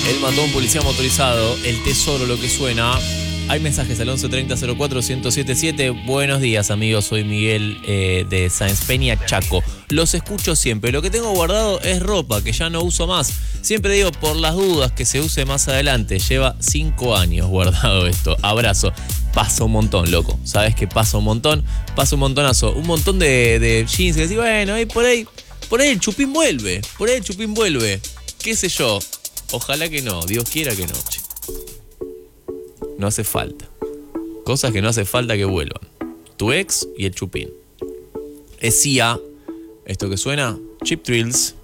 Él mató a un policía motorizado. El tesoro, lo que suena. Hay mensajes al 1130 04 1077. Buenos días, amigos. Soy Miguel de Sáenz Peña, Chaco. Los escucho siempre. Lo que tengo guardado es ropa que ya no uso más. Siempre digo, por las dudas, que se use más adelante. Lleva 5 años guardado esto. Abrazo. Pasa un montón, loco. ¿Sabes que pasa un montón? Pasa un montonazo. Un montón de jeans que decís, bueno, ahí por ahí el chupín vuelve. Por ahí el chupín vuelve. ¿Qué sé yo? Ojalá que no. Dios quiera que no, che. No hace falta. Cosas que no hace falta que vuelvan. Tu ex y el chupín. Es CIA. Esto que suena, Cheap Thrills.